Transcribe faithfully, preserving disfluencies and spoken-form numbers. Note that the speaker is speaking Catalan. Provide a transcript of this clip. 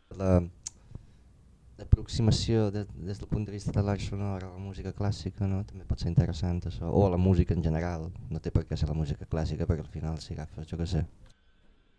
La, l'aproximació de, des del punt de vista de l'art sonor a la música clàssica, no? També pot ser interessant això, o a la música en general, no té per què ser la música clàssica perquè al final si agafes, jo què sé,